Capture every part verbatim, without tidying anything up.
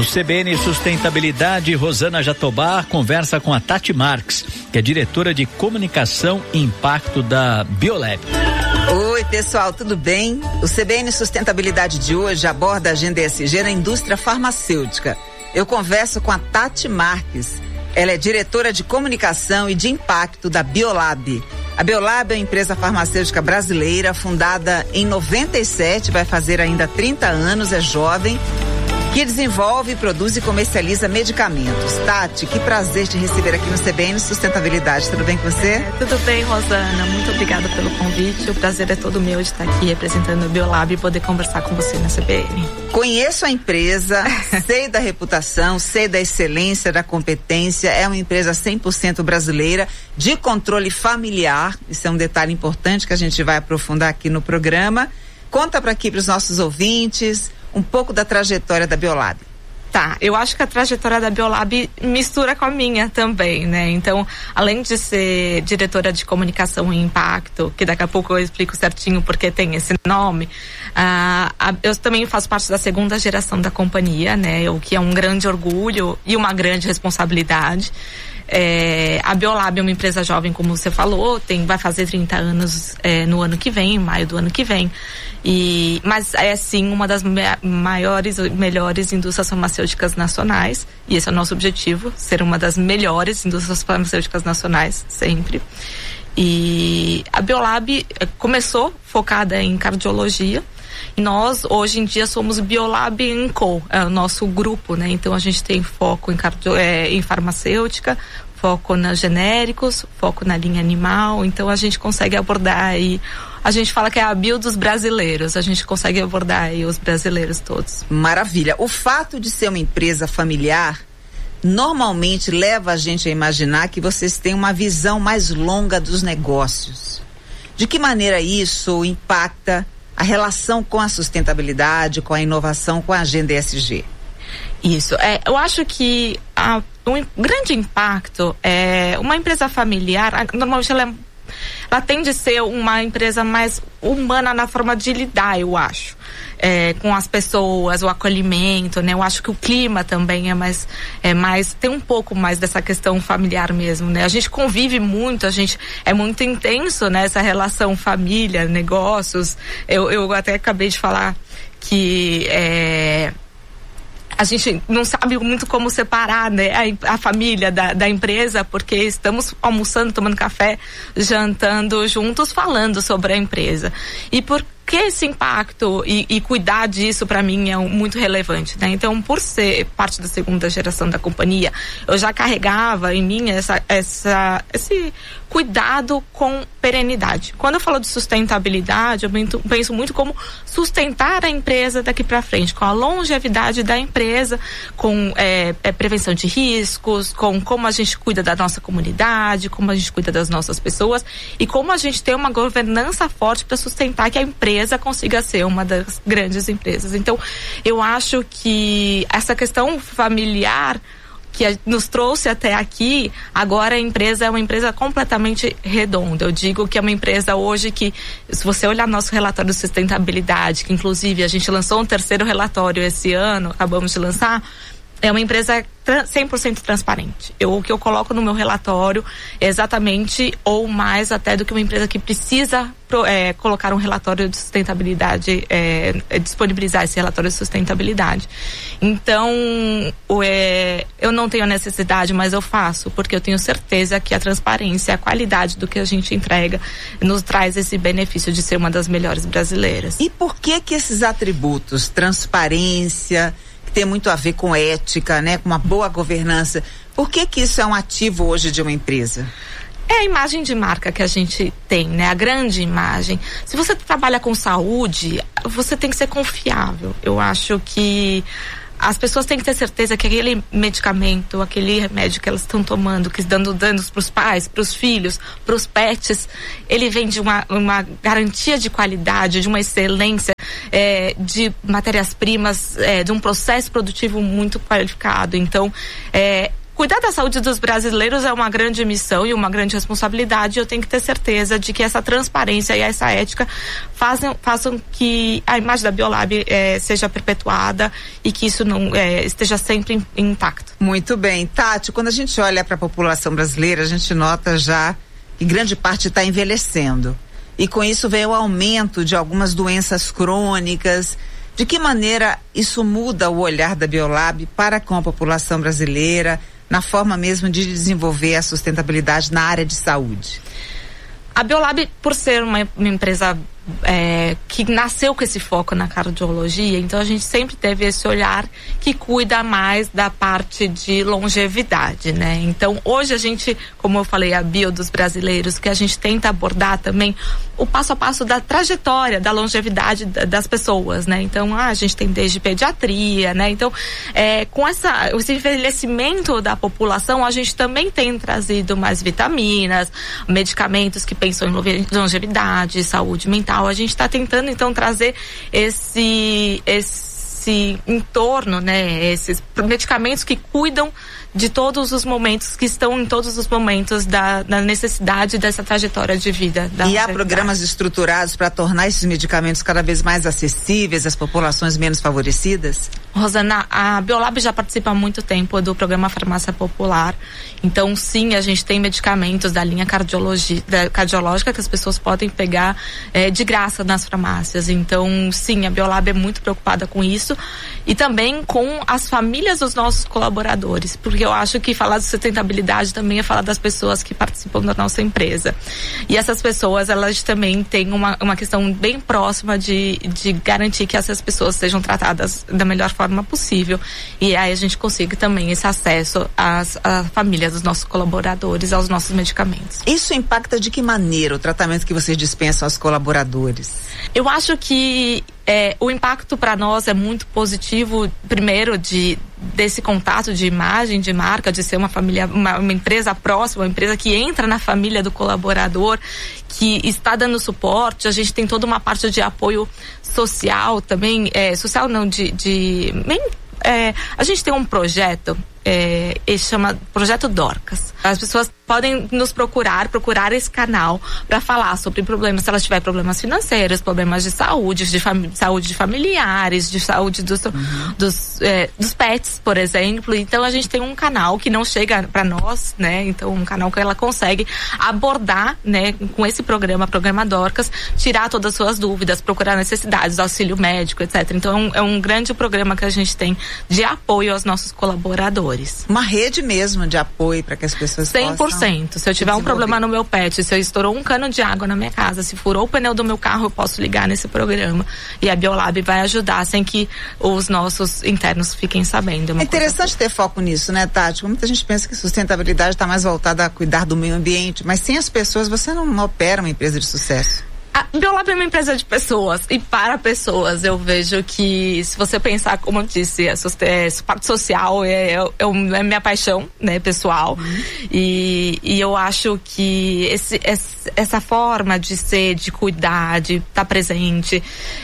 No C B N Sustentabilidade, Rosana Jatobá conversa com a Tati Marques, que é diretora de comunicação e impacto da Biolab. Oi, pessoal, tudo bem? O C B N Sustentabilidade de hoje aborda a agenda E S G na indústria farmacêutica. Eu converso com a Tati Marques. Ela é diretora de comunicação e de impacto da Biolab. A Biolab é uma empresa farmacêutica brasileira fundada em noventa e sete, vai fazer ainda trinta anos, é jovem, que desenvolve, produz e comercializa medicamentos. Tati, que prazer te receber aqui no C B N Sustentabilidade. Tudo bem com você? É, tudo bem, Rosana. Muito obrigada pelo convite. O prazer é todo meu de estar aqui representando a Biolab e poder conversar com você na C B N. Conheço a empresa, sei da reputação, sei da excelência, da competência. É uma empresa cem por cento brasileira, de controle familiar. Isso é um detalhe importante que a gente vai aprofundar aqui no programa. Conta para aqui para os nossos ouvintes um pouco da trajetória da Biolab. Tá, eu acho que a trajetória da Biolab mistura com a minha também, né? Então, além de ser diretora de comunicação e impacto, que daqui a pouco eu explico certinho porque tem esse nome, ah, a, eu também faço parte da segunda geração da companhia, né? O que é um grande orgulho e uma grande responsabilidade. É, a Biolab é uma empresa jovem, como você falou, tem, vai fazer trinta anos é, no ano que vem, em maio do ano que vem. E, mas é sim uma das me- maiores e melhores indústrias farmacêuticas nacionais, e esse é o nosso objetivo, ser uma das melhores indústrias farmacêuticas nacionais, sempre. E a Biolab começou focada em cardiologia, e nós hoje em dia somos Biolab and Co, é o nosso grupo, né? Então a gente tem foco em, cardio, é, em farmacêutica, foco nos genéricos, foco na linha animal, então a gente consegue abordar aí, a gente fala que é a bio dos brasileiros, a gente consegue abordar aí os brasileiros todos. Maravilha. O fato de ser uma empresa familiar normalmente leva a gente a imaginar que vocês têm uma visão mais longa dos negócios. De que maneira isso impacta a relação com a sustentabilidade, com a inovação, com a agenda E S G? Isso, é, eu acho que a, um grande impacto é uma empresa familiar, a, normalmente ela, é, ela tende a ser uma empresa mais humana na forma de lidar, eu acho, é, com as pessoas, o acolhimento, né? Eu acho que o clima também é mais, é mais, tem um pouco mais dessa questão familiar mesmo, né? A gente convive muito, a gente é muito intenso, né? Essa relação família, negócios, eu, eu até acabei de falar que é, a gente não sabe muito como separar, né, a, a família da, da empresa, porque estamos almoçando, tomando café, jantando juntos, falando sobre a empresa. E por que esse impacto e, e cuidar disso para mim é um, muito relevante, né? Então, por ser parte da segunda geração da companhia, eu já carregava em mim essa, essa, esse cuidado com perenidade. Quando eu falo de sustentabilidade, eu penso muito como sustentar a empresa daqui para frente, com a longevidade da empresa, com é, é, prevenção de riscos, com como a gente cuida da nossa comunidade, como a gente cuida das nossas pessoas e como a gente tem uma governança forte para sustentar que a empresa consiga ser uma das grandes empresas. Então, eu acho que essa questão familiar que nos trouxe até aqui, agora a empresa é uma empresa completamente redonda. Eu digo que é uma empresa hoje que, se você olhar nosso relatório de sustentabilidade, que inclusive a gente lançou um terceiro relatório esse ano, acabamos de lançar, é uma empresa cem por cento transparente. Eu, o que eu coloco no meu relatório é exatamente ou mais até do que uma empresa que precisa é, colocar um relatório de sustentabilidade, é, é, disponibilizar esse relatório de sustentabilidade. Então, o, é, eu não tenho a necessidade, mas eu faço, porque eu tenho certeza que a transparência, a qualidade do que a gente entrega nos traz esse benefício de ser uma das melhores brasileiras. E por que que esses atributos, transparência, tem muito a ver com ética, né? Com uma boa governança. Por que que isso é um ativo hoje de uma empresa? É a imagem de marca que a gente tem, né? A grande imagem. Se você trabalha com saúde, você tem que ser confiável. Eu acho que as pessoas têm que ter certeza que aquele medicamento, aquele remédio que elas estão tomando, que estão dando danos para os pais, para os filhos, para os pets, ele vem de uma, uma garantia de qualidade, de uma excelência, é, de matérias-primas, é, de um processo produtivo muito qualificado. Então, é, cuidar da saúde dos brasileiros é uma grande missão e uma grande responsabilidade. Eu tenho que ter certeza de que essa transparência e essa ética fazem, façam que a imagem da Biolab eh, seja perpetuada e que isso não eh, esteja sempre intacto. Muito bem. Tati, quando a gente olha para a população brasileira, a gente nota já que grande parte está envelhecendo. E com isso vem o aumento de algumas doenças crônicas. De que maneira isso muda o olhar da Biolab para com a população brasileira, na forma mesmo de desenvolver a sustentabilidade na área de saúde? A Biolab, por ser uma, uma empresa é, que nasceu com esse foco na cardiologia, então a gente sempre teve esse olhar que cuida mais da parte de longevidade, né? Então hoje a gente, como eu falei, a bio dos brasileiros, que a gente tenta abordar também o passo a passo da trajetória, da longevidade das pessoas, né? Então ah, a gente tem desde pediatria, né? Então é, com essa, esse envelhecimento da população, a gente também tem trazido mais vitaminas, medicamentos que pensam em longevidade, saúde mental. A gente está tentando então trazer esse esse entorno, né, esses medicamentos que cuidam de todos os momentos, que estão em todos os momentos da, da necessidade dessa trajetória de vida. Da e há programas estruturados para tornar esses medicamentos cada vez mais acessíveis às populações menos favorecidas? Rosana, a Biolab já participa há muito tempo do programa Farmácia Popular. Então, sim, a gente tem medicamentos da linha cardiologia, da, cardiológica que as pessoas podem pegar é, de graça nas farmácias. Então, sim, a Biolab é muito preocupada com isso e também com as famílias dos nossos colaboradores, porque eu acho que falar de sustentabilidade também é falar das pessoas que participam da nossa empresa. E essas pessoas, elas também têm uma, uma questão bem próxima de, de garantir que essas pessoas sejam tratadas da melhor forma possível. E aí a gente consiga também esse acesso às, às famílias dos nossos colaboradores, aos nossos medicamentos. Isso impacta de que maneira o tratamento que vocês dispensam aos colaboradores? Eu acho que é, o impacto para nós é muito positivo, primeiro de desse contato de imagem, de marca, de ser uma família, uma, uma empresa próxima, uma empresa que entra na família do colaborador, que está dando suporte. A gente tem toda uma parte de apoio social também, é, social não, de, de bem, é, a gente tem um projeto, é, ele chama Projeto Dorcas. As pessoas podem nos procurar, procurar esse canal para falar sobre problemas, se elas tiverem problemas financeiros, problemas de saúde, de fami- saúde de familiares, de saúde dos, uhum. dos, é, dos pets, por exemplo. Então a gente tem um canal que não chega para nós, né? Então um canal que ela consegue abordar, né? Com esse programa, programa Dorcas, tirar todas as suas dúvidas, procurar necessidades, auxílio médico, etcétera. Então é um, é um grande programa que a gente tem de apoio aos nossos colaboradores. Uma rede mesmo de apoio para que as pessoas cem por cento. possam Se eu tiver um problema no meu pet, se eu estourou um cano de água na minha casa, se furou o pneu do meu carro, eu posso ligar nesse programa. E a Biolab vai ajudar sem que os nossos internos fiquem sabendo. É interessante ter foco nisso, né, Tati? Muita gente pensa que sustentabilidade está mais voltada a cuidar do meio ambiente, mas sem as pessoas você não opera uma empresa de sucesso. A Biolab é uma empresa de pessoas e para pessoas. Eu vejo que, se você pensar, como eu disse, a parte social é, é, é minha paixão, né, pessoal. Uhum. E, e eu acho que esse, essa forma de ser, de cuidar, de estar presente,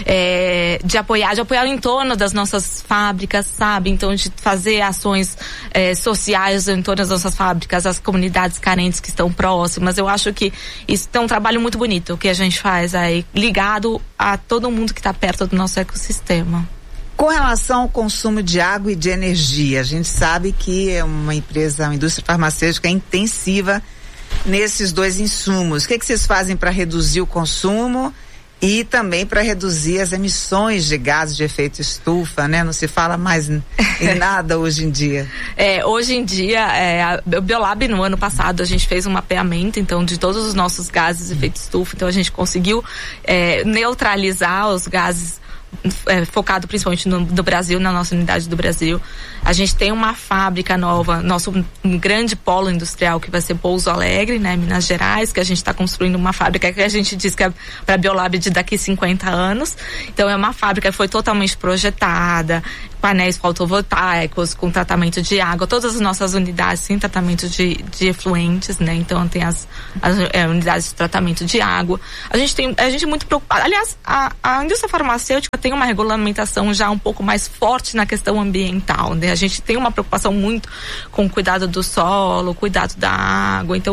é, de apoiar, de apoiar o entorno das nossas fábricas, sabe? Então, de fazer ações é, sociais em torno das nossas fábricas, as comunidades carentes que estão próximas. Eu acho que isso é um trabalho muito bonito que a gente faz aí, ligado a todo mundo que está perto do nosso ecossistema. Com relação ao consumo de água e de energia, a gente sabe que é uma empresa, uma indústria farmacêutica intensiva nesses dois insumos. O que, é que vocês fazem para reduzir o consumo e também para reduzir as emissões de gases de efeito estufa, né? Não se fala mais em nada hoje em dia. É, hoje em dia, é, a Biolab, no ano passado, a gente fez um mapeamento, então, de todos os nossos gases de efeito estufa. Então, a gente conseguiu é, neutralizar os gases É, focado principalmente no, no Brasil, na nossa unidade do Brasil. A gente tem uma fábrica nova, nosso um grande polo industrial que vai ser Pouso Alegre, né, Minas Gerais, que a gente está construindo uma fábrica que a gente diz que é para a Biolab de daqui cinquenta anos. Então é uma fábrica que foi totalmente projetada, painéis fotovoltaicos com tratamento de água, todas as nossas unidades têm tratamento de, de efluentes, né? Então tem as, as é, unidades de tratamento de água. A gente tem, a gente é muito preocupada. Aliás, a, a indústria farmacêutica tem uma regulamentação já um pouco mais forte na questão ambiental, né? A gente tem uma preocupação muito com o cuidado do solo, cuidado da água. Então,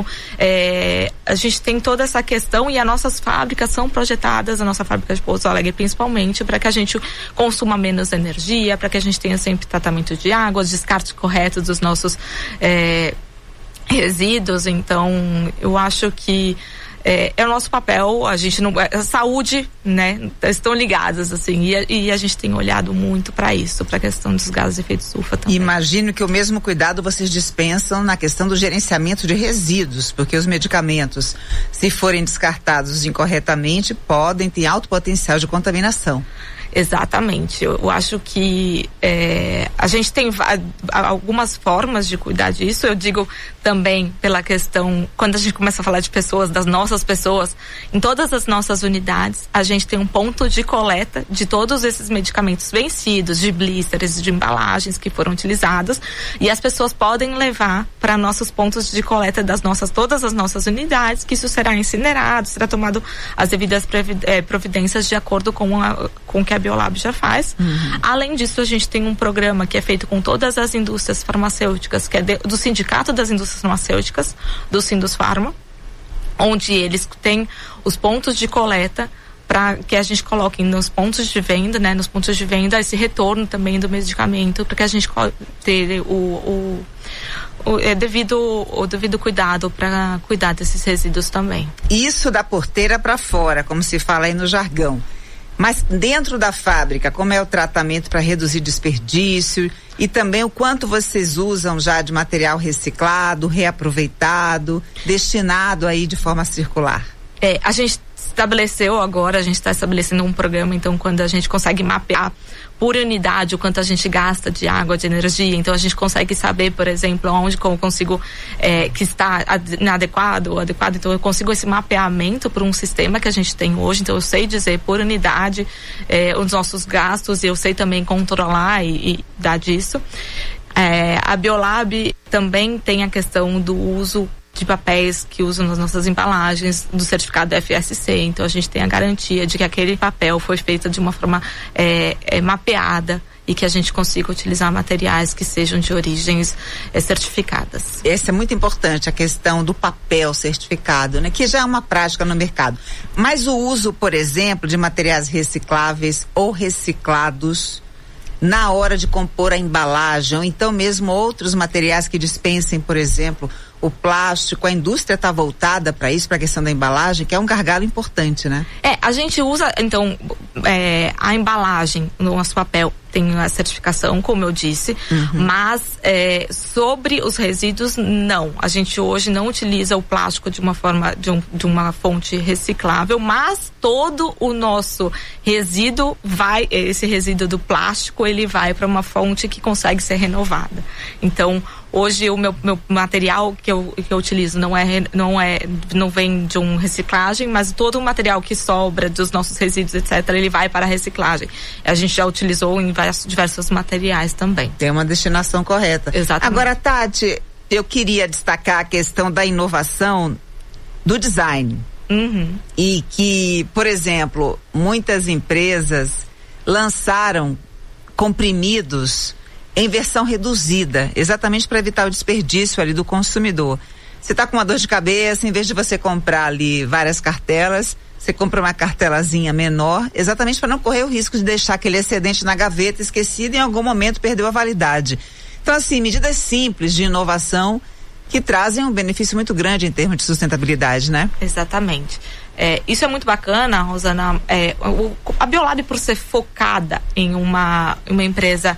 é, a gente tem toda essa questão e as nossas fábricas são projetadas, a nossa fábrica de Pouso Alegre principalmente, para que a gente consuma menos energia, para que a gente tenha sempre tratamento de água, descarte correto dos nossos é, resíduos. Então, eu acho que é, é o nosso papel. A gente não, a saúde, né, estão ligadas assim, e a, e a gente tem olhado muito para isso, para a questão dos gases de efeito estufa também. Imagino que o mesmo cuidado vocês dispensam na questão do gerenciamento de resíduos, porque os medicamentos, se forem descartados incorretamente, podem ter alto potencial de contaminação. Exatamente, eu, eu acho que é, a gente tem algumas formas de cuidar disso. Eu digo também pela questão, quando a gente começa a falar de pessoas, das nossas pessoas, em todas as nossas unidades a gente tem um ponto de coleta de todos esses medicamentos vencidos, de blisters, de embalagens que foram utilizados, e as pessoas podem levar para nossos pontos de coleta das nossas, todas as nossas unidades, que isso será incinerado, será tomado as devidas providências de acordo com a, com que a Biolab já faz. Uhum. Além disso, a gente tem um programa que é feito com todas as indústrias farmacêuticas, que é de, do Sindicato das Indústrias Farmacêuticas, do Sindusfarma, onde eles têm os pontos de coleta para que a gente coloque nos pontos de venda, né, nos pontos de venda, esse retorno também do medicamento, para que a gente tenha o, o, o, é devido, o devido cuidado para cuidar desses resíduos também. Isso da porteira para fora, como se fala aí no jargão. Mas dentro da fábrica, como é o tratamento para reduzir desperdício e também o quanto vocês usam já de material reciclado, reaproveitado, destinado aí de forma circular? É, a gente estabeleceu agora, a gente está estabelecendo um programa, então quando a gente consegue mapear por unidade o quanto a gente gasta de água, de energia, então a gente consegue saber, por exemplo, onde eu consigo, é, que está inadequado ou adequado, então eu consigo esse mapeamento por um sistema que a gente tem hoje, então eu sei dizer por unidade é, os nossos gastos, e eu sei também controlar e, e dar disso. É, a Biolab também tem a questão do uso de papéis que usam nas nossas embalagens, do certificado F S C, então a gente tem a garantia de que aquele papel foi feito de uma forma é, é, mapeada e que a gente consiga utilizar materiais que sejam de origens é, certificadas. Essa é muito importante, a questão do papel certificado, né? Que já é uma prática no mercado. Mas o uso, por exemplo, de materiais recicláveis ou reciclados na hora de compor a embalagem, ou então mesmo outros materiais que dispensem, por exemplo, o plástico, a indústria está voltada para isso, para a questão da embalagem, que é um gargalo importante, né? É, a gente usa, então, é, a embalagem no nosso papel tem a certificação, como eu disse, uhum. mas é, sobre os resíduos, não. A gente hoje não utiliza o plástico de uma forma, de, um, de uma fonte reciclável, mas todo o nosso resíduo vai, esse resíduo do plástico, ele vai para uma fonte que consegue ser renovada. Então, hoje o meu, meu material que eu, que eu utilizo não é, não é, não vem de uma reciclagem, mas todo o material que sobra dos nossos resíduos, etcétera, ele vai para a reciclagem. A gente já utilizou em vários, diversos materiais também. Tem uma destinação correta. Exatamente. Agora, Tati, eu queria destacar a questão da inovação do design. Uhum. E que, por exemplo, muitas empresas lançaram comprimidos em versão reduzida, exatamente para evitar o desperdício ali do consumidor. Você está com uma dor de cabeça, em vez de você comprar ali várias cartelas, você compra uma cartelazinha menor, exatamente para não correr o risco de deixar aquele excedente na gaveta esquecido e em algum momento perdeu a validade. Então, assim, medidas simples de inovação que trazem um benefício muito grande em termos de sustentabilidade, né? Exatamente. É, isso é muito bacana, Rosana. É, o, a Biolab, por ser focada em uma, uma empresa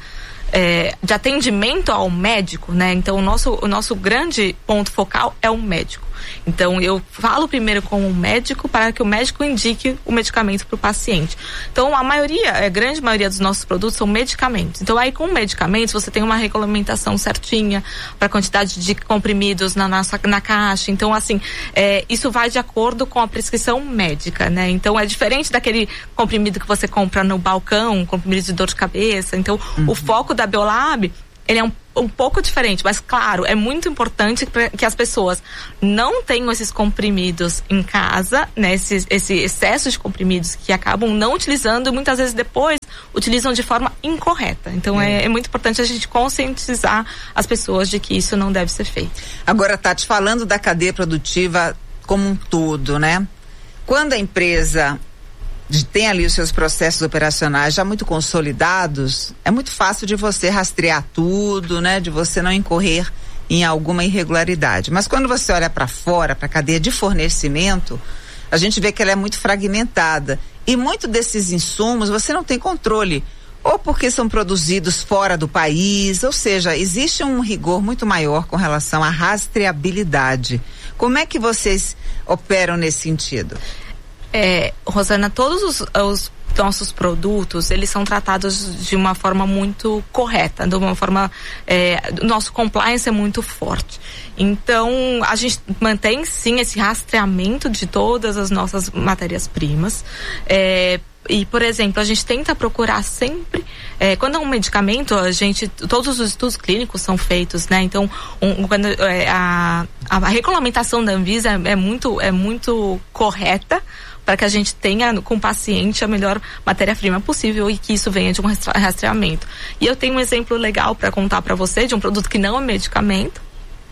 É, de atendimento ao médico, né? Então o nosso, o nosso grande ponto focal é o médico. Então eu falo primeiro com o médico para que o médico indique o medicamento para o paciente. Então a maioria, a grande maioria dos nossos produtos são medicamentos. Então aí com medicamentos você tem uma regulamentação certinha para a quantidade de comprimidos na nossa na caixa. Então assim, é, isso vai de acordo com a prescrição médica, né? Então é diferente daquele comprimido que você compra no balcão, comprimido de dor de cabeça. Então uhum. o foco da Biolab, ele é um, um pouco diferente, mas claro, é muito importante que as pessoas não tenham esses comprimidos em casa, né? Esse, esse excesso de comprimidos que acabam não utilizando e muitas vezes depois utilizam de forma incorreta. Então é, é muito importante a gente conscientizar as pessoas de que isso não deve ser feito. Agora, Tati, falando da cadeia produtiva como um todo, né? Quando a empresa tem ali os seus processos operacionais já muito consolidados, é muito fácil de você rastrear tudo, né? De você não incorrer em alguma irregularidade. Mas quando você olha para fora, para a cadeia de fornecimento, a gente vê que ela é muito fragmentada. E muito desses insumos você não tem controle. Ou porque são produzidos fora do país, ou seja, existe um rigor muito maior com relação à rastreabilidade. Como é que vocês operam nesse sentido? É, Rosana, todos os, os nossos produtos, eles são tratados de uma forma muito correta, de uma forma, é, nosso compliance é muito forte. Então, a gente mantém sim esse rastreamento de todas as nossas matérias-primas. É, e, por exemplo, a gente tenta procurar sempre, é, quando é um medicamento, a gente, todos os estudos clínicos são feitos, né? Então, um, quando, é, a, a regulamentação da Anvisa é, é muito, é muito correta, para que a gente tenha com o paciente a melhor matéria-prima possível e que isso venha de um rastreamento. E eu tenho um exemplo legal para contar para você de um produto que não é medicamento.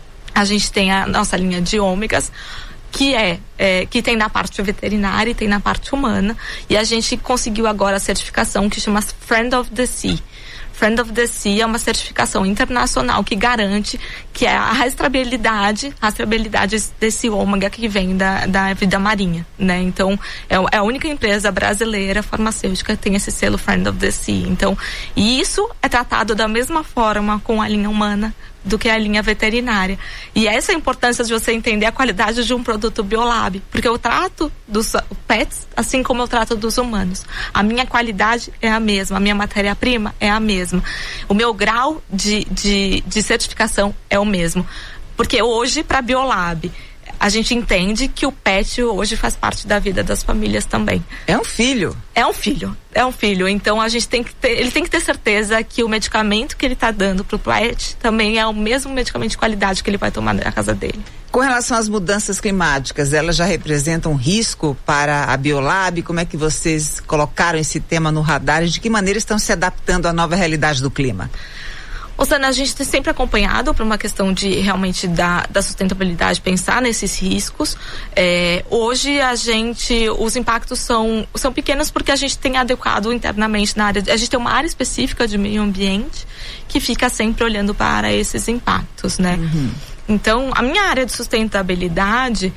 A gente tem a nossa linha de ômegas, que é, é que tem na parte veterinária e tem na parte humana, e a gente conseguiu agora a certificação que chama Friend of the Sea. Friend of the Sea é uma certificação internacional que garante que é a rastreabilidade, rastreabilidade desse ômega que vem da, da vida marinha, né? Então, é, é a única empresa brasileira farmacêutica que tem esse selo Friend of the Sea. Então, e isso é tratado da mesma forma com a linha humana do que a linha veterinária. E essa é a importância de você entender a qualidade de um produto Biolab, porque eu trato dos pets assim como eu trato dos humanos. A minha qualidade é a mesma, a minha matéria-prima é a mesma. O meu grau de, de, de certificação é o mesmo. Porque hoje, para Biolab, a gente entende que o pet hoje faz parte da vida das famílias também. É um filho. É um filho. É um filho. Então a gente tem que ter, ele tem que ter certeza que o medicamento que ele está dando pro pet também é o mesmo medicamento de qualidade que ele vai tomar na casa dele. Com relação às mudanças climáticas, elas já representam um risco para a Biolab? Como é que vocês colocaram esse tema no radar e de que maneira estão se adaptando à nova realidade do clima? Osana, a gente tem sempre acompanhado para uma questão de realmente da, da sustentabilidade, pensar nesses riscos. É, hoje a gente, os impactos são, são pequenos porque a gente tem adequado internamente na área, a gente tem uma área específica de meio ambiente que fica sempre olhando para esses impactos, né? Uhum. Então, a minha área de sustentabilidade,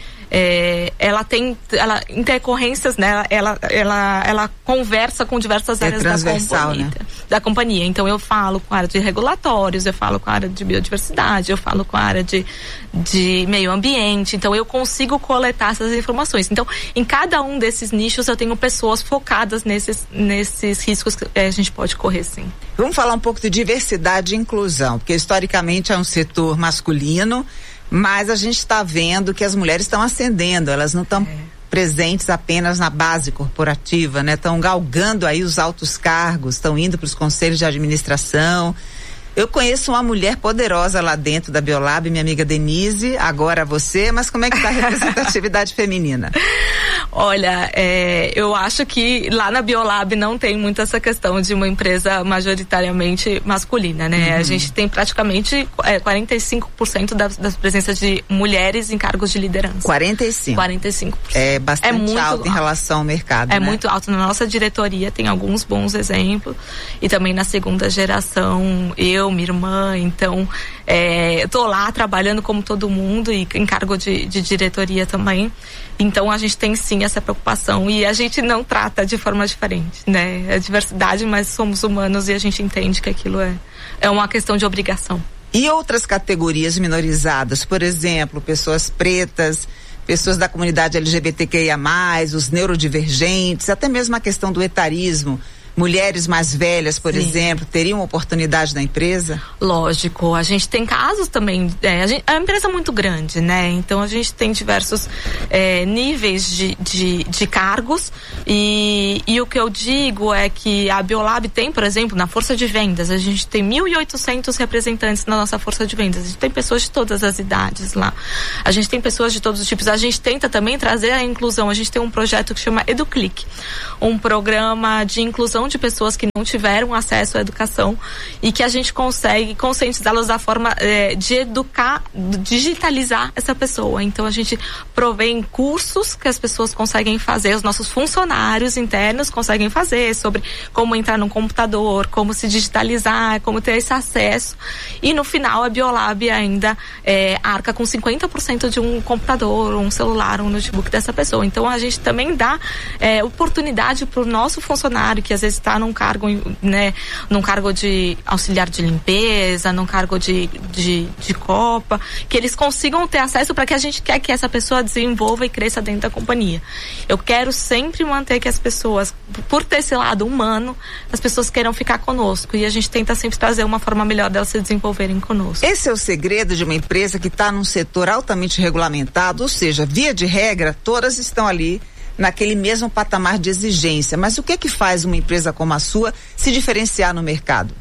é, ela tem ela, intercorrências, né? Ela, ela, ela conversa com diversas é áreas da companhia, né? da companhia. Então, eu falo com a área de regulatórios, eu falo com a área de biodiversidade, eu falo com a área de, de meio ambiente. Então, eu consigo coletar essas informações. Então, em cada um desses nichos, eu tenho pessoas focadas nesses, nesses riscos que a gente pode correr, sim. Vamos falar um pouco de diversidade e inclusão, porque historicamente é um setor masculino, mas a gente está vendo que as mulheres estão ascendendo, elas não estão é. presentes apenas na base corporativa, né? Estão galgando aí os altos cargos, estão indo para os conselhos de administração. Eu conheço uma mulher poderosa lá dentro da Biolab, minha amiga Denise, agora você, mas como é que está a representatividade feminina? Olha, é, eu acho que lá na Biolab não tem muito essa questão de uma empresa majoritariamente masculina, né? Uhum. A gente tem praticamente é, quarenta e cinco por cento da, da presença de mulheres em cargos de liderança. quarenta e cinco por cento? quarenta e cinco por cento. É bastante é muito alto em relação ao mercado, É né? muito alto. Na nossa diretoria tem alguns bons exemplos e também na segunda geração, eu, minha irmã, então é, eu tô lá trabalhando como todo mundo e em cargo de, de diretoria também. Então a gente tem sim essa preocupação e a gente não trata de forma diferente, né? É diversidade, mas somos humanos e a gente entende que aquilo é, é uma questão de obrigação. E outras categorias minorizadas, por exemplo, pessoas pretas, pessoas da comunidade L G B T Q I A mais, os neurodivergentes, até mesmo a questão do etarismo. Mulheres mais velhas, por Sim. exemplo, teriam oportunidade na empresa? Lógico, a gente tem casos também, é, a, gente, a empresa é muito grande, né? Então a gente tem diversos é, níveis de, de, de cargos e, e o que eu digo é que a Biolab tem, por exemplo, na força de vendas, a gente tem mil e oitocentos representantes na nossa força de vendas, a gente tem pessoas de todas as idades lá, a gente tem pessoas de todos os tipos, a gente tenta também trazer a inclusão, a gente tem um projeto que chama EduClick, um programa de inclusão de pessoas que não tiveram acesso à educação e que a gente consegue conscientizá-las da forma eh, de educar, de digitalizar essa pessoa. Então a gente provém cursos que as pessoas conseguem fazer, os nossos funcionários internos conseguem fazer sobre como entrar num computador, como se digitalizar, como ter esse acesso. E no final a Biolab ainda eh, arca com cinquenta por cento de um computador, um celular, um notebook dessa pessoa. Então a gente também dá eh, oportunidade para o nosso funcionário que às vezes está num cargo, né, num cargo de auxiliar de limpeza, num cargo de, de, de copa, que eles consigam ter acesso para que a gente quer que essa pessoa desenvolva e cresça dentro da companhia. Eu quero sempre manter que as pessoas, por ter esse lado humano, as pessoas queiram ficar conosco e a gente tenta sempre trazer uma forma melhor delas se desenvolverem conosco. Esse é o segredo de uma empresa que está num setor altamente regulamentado, ou seja, via de regra, todas estão ali naquele mesmo patamar de exigência. Mas o que é que faz uma empresa como a sua se diferenciar no mercado?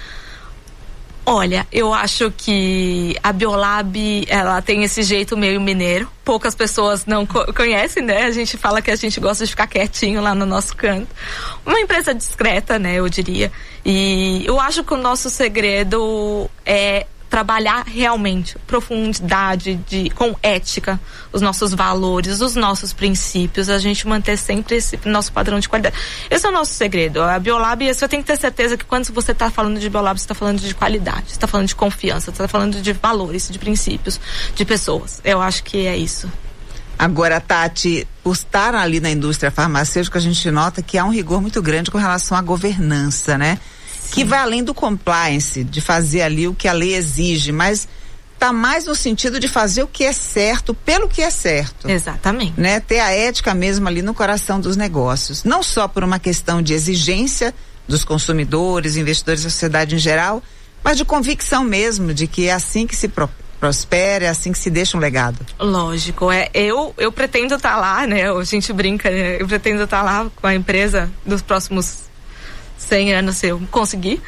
Olha, eu acho que a Biolab, ela tem esse jeito meio mineiro. Poucas pessoas não co- conhecem, né? A gente fala que a gente gosta de ficar quietinho lá no nosso canto. Uma empresa discreta, né? Eu diria. E eu acho que o nosso segredo é trabalhar realmente profundidade de, com ética, os nossos valores, os nossos princípios, a gente manter sempre esse nosso padrão de qualidade. Esse é o nosso segredo. A Biolab, você tem que ter certeza que quando você está falando de Biolab, você está falando de qualidade, você está falando de confiança, você está falando de valores, de princípios, de pessoas. Eu acho que é isso. Agora, Tati, por estar ali na indústria farmacêutica, a gente nota que há um rigor muito grande com relação à governança, né? Que vai além do compliance, de fazer ali o que a lei exige, mas está mais no sentido de fazer o que é certo pelo que é certo. Exatamente. Né? Ter a ética mesmo ali no coração dos negócios. Não só por uma questão de exigência dos consumidores, investidores da sociedade em geral, mas de convicção mesmo de que é assim que se pro, prospera, é assim que se deixa um legado. Lógico. É, eu, eu pretendo estar tá lá, né? A gente brinca, né? Eu pretendo estar tá lá com a empresa dos próximos cem anos se eu conseguir,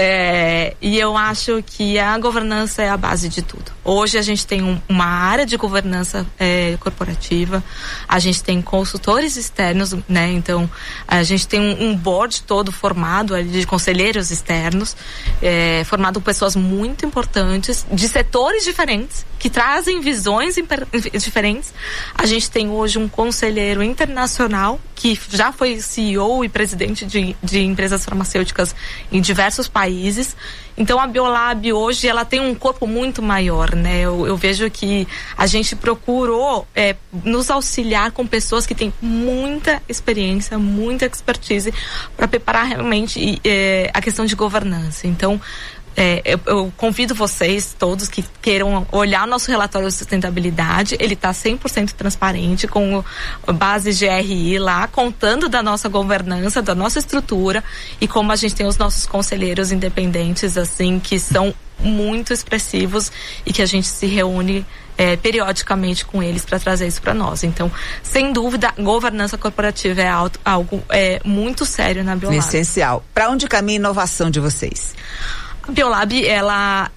é, e eu acho que a governança é a base de tudo. Hoje a gente tem um, uma área de governança é, corporativa, a gente tem consultores externos, né? Então a gente tem um, um board todo formado ali de conselheiros externos, é, formado por pessoas muito importantes, de setores diferentes, que trazem visões imper- diferentes. A gente tem hoje um conselheiro internacional que já foi C E O e presidente de, de empresas farmacêuticas em diversos países. Então a Biolab hoje ela tem um corpo muito maior, né? Eu, eu vejo que a gente procurou é, nos auxiliar com pessoas que têm muita experiência, muita expertise para preparar realmente é, a questão de governança. Então É, eu, eu convido vocês todos que queiram olhar o nosso relatório de sustentabilidade. Ele está cem por cento transparente, com base G R I lá, contando da nossa governança, da nossa estrutura e como a gente tem os nossos conselheiros independentes, assim, que são muito expressivos e que a gente se reúne é, periodicamente com eles para trazer isso para nós. Então, sem dúvida, governança corporativa é algo, algo é, muito sério na Biolab. Essencial. Para onde caminha a inovação de vocês? A Biolab, ela,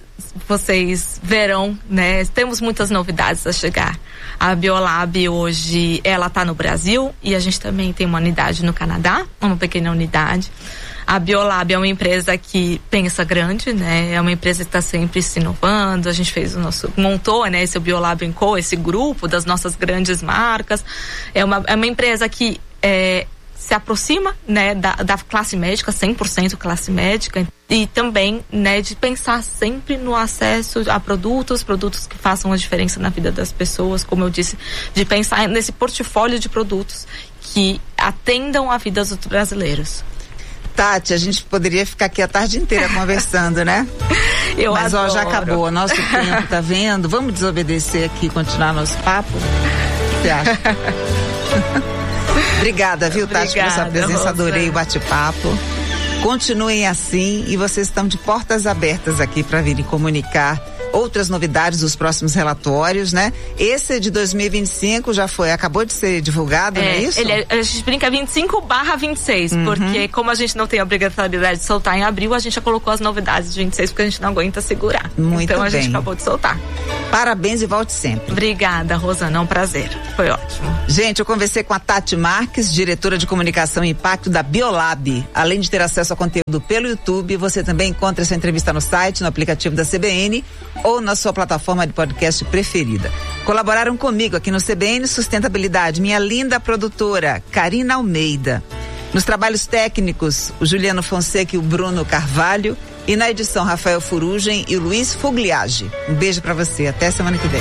vocês verão, né? Temos muitas novidades a chegar. A Biolab hoje, ela está no Brasil e a gente também tem uma unidade no Canadá, uma pequena unidade. A Biolab é uma empresa que pensa grande, né? É uma empresa que está sempre se inovando. A gente fez o nosso, montou, né? Esse Biolab Co, esse grupo das nossas grandes marcas. É uma, é uma empresa que é, se aproxima, né, da, da classe médica, cem por cento classe médica, e também, né, de pensar sempre no acesso a produtos, produtos que façam a diferença na vida das pessoas, como eu disse, de pensar nesse portfólio de produtos que atendam a vida dos brasileiros. Tati, a gente poderia ficar aqui a tarde inteira conversando, né? Eu Mas adoro. ó, já acabou, nosso tempo, tá vendo? Vamos desobedecer aqui e continuar nosso papo? O que você acha? Obrigada, viu, Tati, Obrigada, por sua presença, Rosa. adorei o bate-papo. Continuem assim e vocês estão de portas abertas aqui para virem comunicar outras novidades dos próximos relatórios, né? Esse de dois mil e vinte e cinco já foi, acabou de ser divulgado, É, não é isso? Ele é, a gente brinca vinte e cinco barra vinte e seis, Uhum. porque como a gente não tem a obrigatoriedade de soltar em abril, a gente já colocou as novidades de vinte e seis, porque a gente não aguenta segurar. Muito então a bem. gente acabou de soltar. Parabéns e volte sempre. Obrigada, Rosana, é um prazer. Foi ótimo. Gente, eu conversei com a Tati Marques, diretora de comunicação e impacto da Biolab. Além de ter acesso ao conteúdo pelo YouTube, você também encontra essa entrevista no site, no aplicativo da C B N ou na sua plataforma de podcast preferida. Colaboraram comigo aqui no C B N Sustentabilidade, minha linda produtora, Karina Almeida. Nos trabalhos técnicos, o Juliano Fonseca e o Bruno Carvalho. E na edição, Rafael Furugem e o Luiz Fugliage. Um beijo pra você, até semana que vem.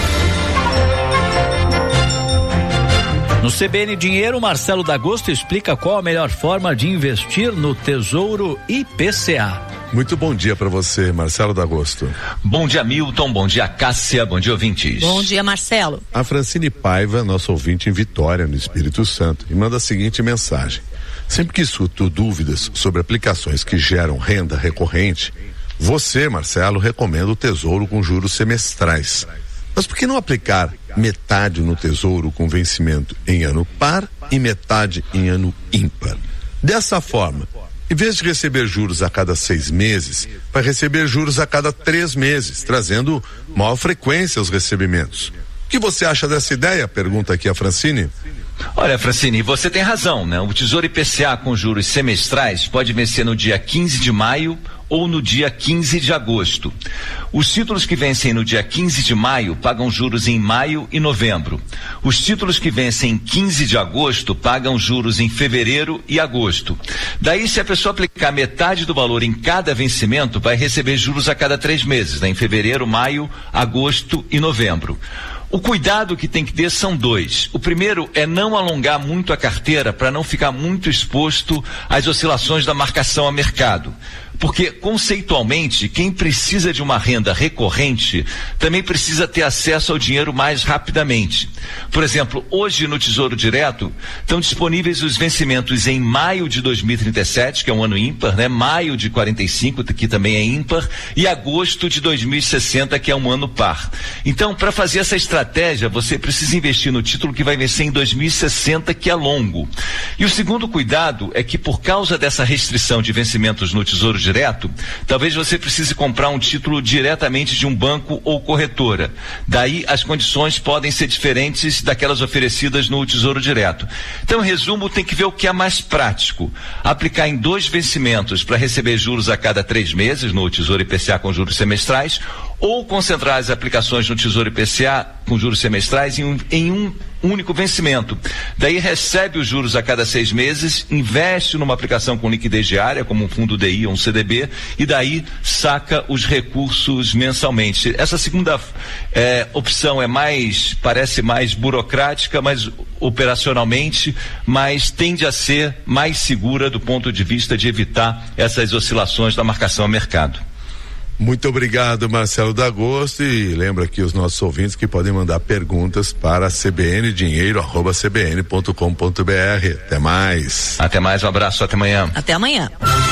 No C B N Dinheiro, Marcelo D'Agosto explica qual a melhor forma de investir no Tesouro I P C A. Muito bom dia para você, Marcelo D'Agosto. Bom dia, Milton. Bom dia, Cássia. Bom dia, ouvintes. Bom dia, Marcelo. A Francine Paiva, nosso ouvinte em Vitória, no Espírito Santo, e manda a seguinte mensagem. Sempre que escuto dúvidas sobre aplicações que geram renda recorrente, você, Marcelo, recomenda o Tesouro com juros semestrais. Mas por que não aplicar metade no Tesouro com vencimento em ano par e metade em ano ímpar? Dessa forma, em vez de receber juros a cada seis meses, vai receber juros a cada três meses, trazendo maior frequência aos recebimentos. O que você acha dessa ideia? Pergunta aqui a Francine. Olha, Francine, você tem razão, né? O Tesouro I P C A com juros semestrais pode vencer no dia quinze de maio ou no dia quinze de agosto. Os títulos que vencem no dia quinze de maio pagam juros em maio e novembro. Os títulos que vencem em quinze de agosto pagam juros em fevereiro e agosto. Daí, se a pessoa aplicar metade do valor em cada vencimento, vai receber juros a cada três meses, né? Em fevereiro, maio, agosto e novembro. O cuidado que tem que ter são dois. O primeiro é não alongar muito a carteira para não ficar muito exposto às oscilações da marcação a mercado. Porque, conceitualmente, quem precisa de uma renda recorrente também precisa ter acesso ao dinheiro mais rapidamente. Por exemplo, hoje no Tesouro Direto estão disponíveis os vencimentos em maio de dois mil e trinta e sete, que é um ano ímpar, né? Maio de quarenta e cinco, que também é ímpar, e agosto de dois mil e sessenta, que é um ano par. Então, para fazer essa estratégia, você precisa investir no título que vai vencer em dois mil e sessenta, que é longo. E o segundo cuidado é que, por causa dessa restrição de vencimentos no Tesouro Direto, Direto, talvez você precise comprar um título diretamente de um banco ou corretora. Daí as condições podem ser diferentes daquelas oferecidas no Tesouro Direto. Então, em resumo, tem que ver o que é mais prático. Aplicar em dois vencimentos para receber juros a cada três meses no Tesouro I P C A com juros semestrais, ou concentrar as aplicações no Tesouro I P C A com juros semestrais em um, em um único vencimento. Daí recebe os juros a cada seis meses, investe numa aplicação com liquidez diária, como um fundo D I ou um C D B, e daí saca os recursos mensalmente. Essa segunda é, opção é mais, parece mais burocrática, mas operacionalmente, mas tende a ser mais segura do ponto de vista de evitar essas oscilações da marcação a mercado. Muito obrigado, Marcelo D'Agosto, e lembra aqui os nossos ouvintes que podem mandar perguntas para cbndinheiro arroba cbn ponto com ponto br. Até mais. Até mais, um abraço, até amanhã. Até amanhã.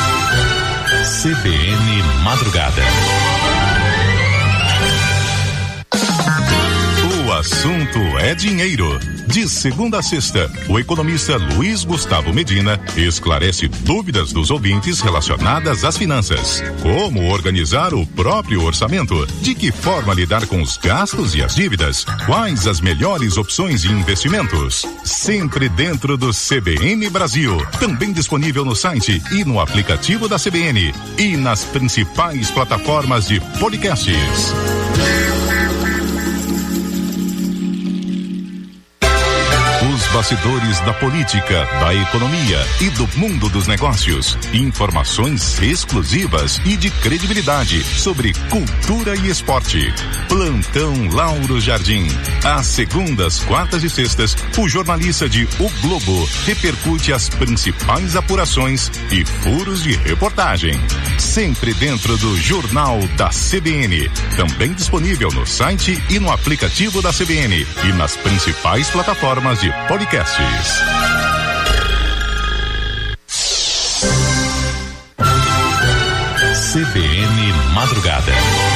C B N Madrugada. O assunto é dinheiro. De segunda a sexta, o economista Luiz Gustavo Medina esclarece dúvidas dos ouvintes relacionadas às finanças. Como organizar o próprio orçamento? De que forma lidar com os gastos e as dívidas? Quais as melhores opções de investimentos? Sempre dentro do C B N Brasil. Também disponível no site e no aplicativo da C B N. E nas principais plataformas de podcasts. bastidores da política, da economia e do mundo dos negócios. Informações exclusivas e de credibilidade sobre cultura e esporte. Plantão Lauro Jardim. Às segundas, quartas e sextas, o jornalista de O Globo repercute as principais apurações e furos de reportagem. Sempre dentro do Jornal da C B N. Também disponível no site e no aplicativo da C B N e nas principais plataformas de podcasts. C B N Madrugada.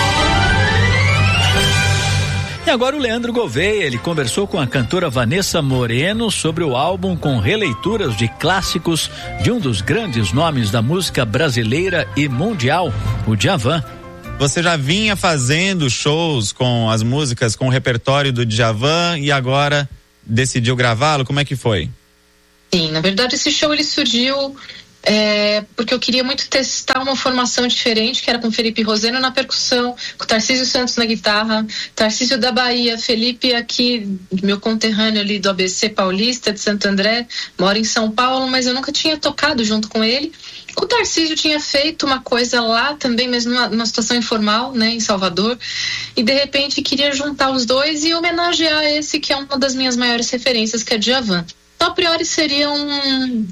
E agora o Leandro Gouveia, ele conversou com a cantora Vanessa Moreno sobre o álbum com releituras de clássicos de um dos grandes nomes da música brasileira e mundial, o Djavan. Você já vinha fazendo shows com as músicas, com o repertório do Djavan e agora decidiu gravá-lo? Como é que foi? Sim, na verdade esse show ele surgiu é, porque eu queria muito testar uma formação diferente, que era com Felipe Roseno na percussão, com Tarcísio Santos na guitarra, Tarcísio da Bahia, Felipe aqui, meu conterrâneo ali do A B C Paulista, de Santo André, mora em São Paulo, mas eu nunca tinha tocado junto com ele. O Tarcísio tinha feito uma coisa lá também, mas numa, numa situação informal, né, em Salvador, e de repente queria juntar os dois e homenagear esse que é uma das minhas maiores referências, que é Djavan. Então, a priori seria um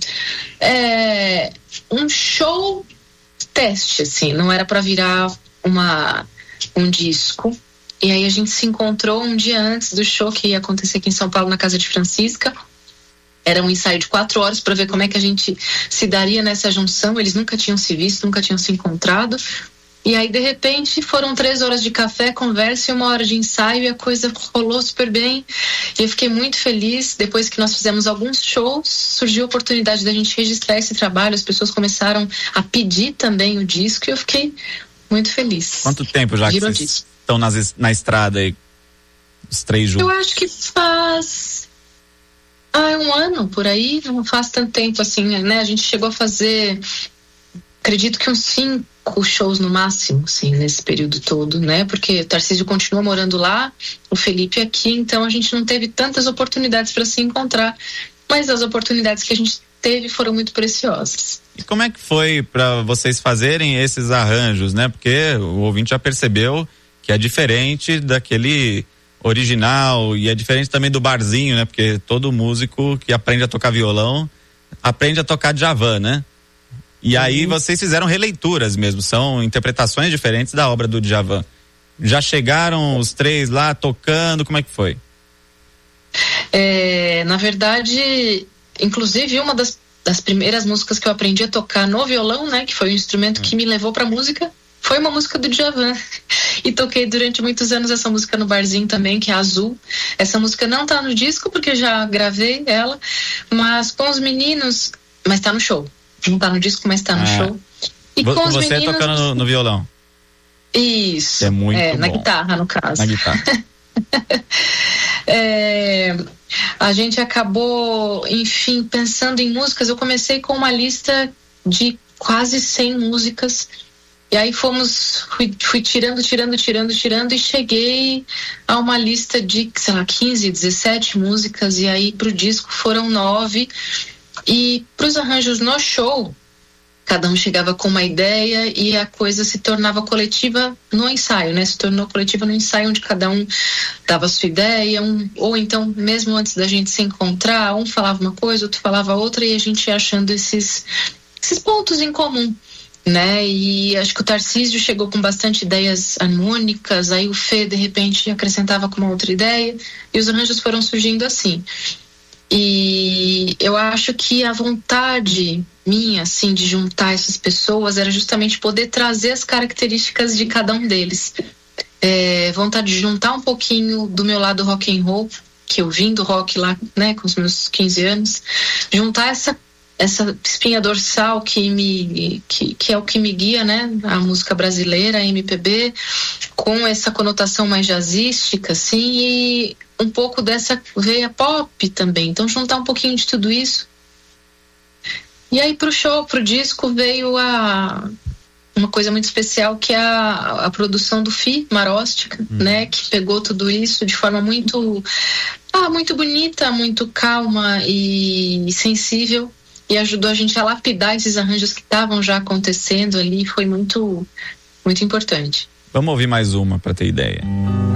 é, um show teste, assim, não era para virar uma, um disco. E aí a gente se encontrou um dia antes do show que ia acontecer aqui em São Paulo, na casa de Francisca. Era um ensaio de quatro horas para ver como é que a gente se daria nessa junção. Eles nunca tinham se visto, nunca tinham se encontrado. E aí, de repente, foram três horas de café, conversa e uma hora de ensaio e a coisa rolou super bem. E eu fiquei muito feliz. Depois que nós fizemos alguns shows, surgiu a oportunidade da gente registrar esse trabalho. As pessoas começaram a pedir também o disco e eu fiquei muito feliz. Quanto tempo já Virou que vocês disco. estão nas, na estrada aí, os três juntos? Eu acho que faz... Ah, um ano por aí, não faz tanto tempo assim, né? A gente chegou a fazer, acredito que uns cinco shows no máximo, assim, nesse período todo, né? Porque o Tarcísio continua morando lá, o Felipe aqui, então a gente não teve tantas oportunidades para se encontrar, mas as oportunidades que a gente teve foram muito preciosas. E como é que foi para vocês fazerem esses arranjos, né? Porque o ouvinte já percebeu que é diferente daquele original e é diferente também do barzinho, né? Porque todo músico que aprende a tocar violão aprende a tocar Djavan, né? E uhum. aí vocês fizeram releituras mesmo, são interpretações diferentes da obra do Djavan. Já chegaram os três lá tocando, como é que foi? É, na verdade, inclusive uma das, das primeiras músicas que eu aprendi a tocar no violão, né? Que foi o instrumento uhum. que me levou pra música, foi uma música do Djavan. E toquei durante muitos anos essa música no barzinho também, que é Azul. Essa música não tá no disco, porque eu já gravei ela, mas com os meninos, mas tá no show. Não tá no disco, mas tá no ah. show. E Vo- com os você meninos... tocando no, no violão? Isso. É muito é, bom. na guitarra, no caso. Na guitarra. é, a gente acabou, enfim, pensando em músicas. Eu comecei com uma lista de quase cem músicas. E aí fomos, fui, fui tirando, tirando, tirando, tirando e cheguei a uma lista de, sei lá, quinze, dezessete músicas. E aí pro disco foram nove. E pros arranjos no show, cada um chegava com uma ideia e a coisa se tornava coletiva no ensaio, né? Se tornou coletiva no ensaio, onde cada um dava a sua ideia, um, ou então, mesmo antes da gente se encontrar, um falava uma coisa, outro falava outra, e a gente ia achando esses, esses pontos em comum, né? E acho que o Tarcísio chegou com bastante ideias harmônicas, aí o Fê, de repente, acrescentava com uma outra ideia, e os arranjos foram surgindo assim. E eu acho que a vontade minha, assim, de juntar essas pessoas era justamente poder trazer as características de cada um deles. É, vontade de juntar um pouquinho do meu lado rock and roll, que eu vim do rock lá, né, com os meus quinze anos, juntar essa essa espinha dorsal que me que, que é o que me guia, né, a música brasileira, a M P B, com essa conotação mais jazzística, assim, e um pouco dessa veia pop também. Então juntar um pouquinho de tudo isso. E aí pro show, pro disco, veio a uma coisa muito especial, que é a, a produção do Fi Maróstica, hum. né, que pegou tudo isso de forma muito Ah, muito bonita, muito calma e sensível, e ajudou a gente a lapidar esses arranjos que estavam já acontecendo ali, foi muito, muito importante. Vamos ouvir mais uma para ter ideia.